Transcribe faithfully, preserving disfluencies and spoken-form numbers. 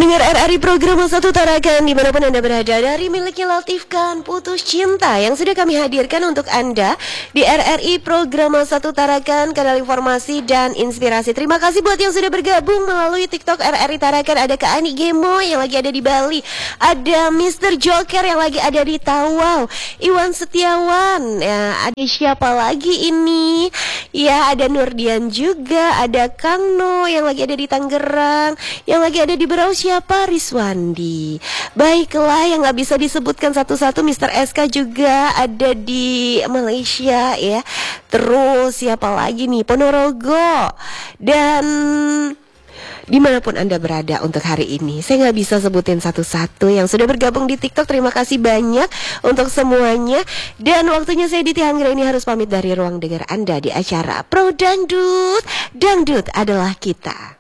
Pendengar R R I program Satu Tarakan dimanapun Anda berada, dari miliknya Latifkan Putus Cinta yang sudah kami hadirkan untuk Anda di R R I program Satu Tarakan, kanal informasi dan inspirasi. Terima kasih buat yang sudah bergabung melalui TikTok R R I Tarakan. Ada Kak Ani Gemo yang lagi ada di Bali, ada Mister Joker yang lagi ada di Tawau, Iwan Setiawan, ya, ada siapa lagi ini? Ya, ada Nurdian juga, ada Kang No yang lagi ada di Tangerang, yang lagi ada di Berau siapa? Rizwandi. Baiklah, yang gak bisa disebutkan satu-satu, Mister S K juga ada di Malaysia ya. Terus siapa lagi nih? Ponorogo. Dan dimanapun Anda berada untuk hari ini, saya nggak bisa sebutin satu-satu. Yang sudah bergabung di TikTok, terima kasih banyak untuk semuanya. Dan waktunya saya Diti Anggra ini harus pamit dari ruang dengar Anda di acara Pro Dangdut. Dangdut adalah kita.